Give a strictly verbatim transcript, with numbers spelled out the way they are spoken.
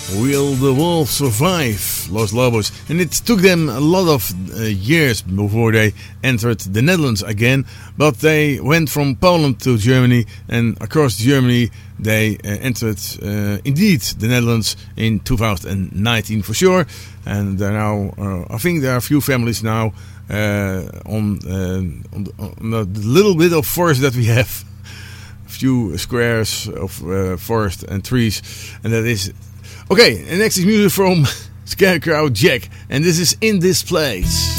Will the Wolves Survive? Los Lobos. And it took them a lot of uh, years before they entered the Netherlands again. But they went from Poland to Germany. And across Germany they uh, entered uh, indeed the Netherlands in two thousand nineteen for sure. And there now, uh, I think there are a few families now uh, on, uh, on, the, on the little bit of forest that we have. A few squares of uh, forest and trees. And that is... Okay, and next is music from Scarecrow Jack, and this is In This Place.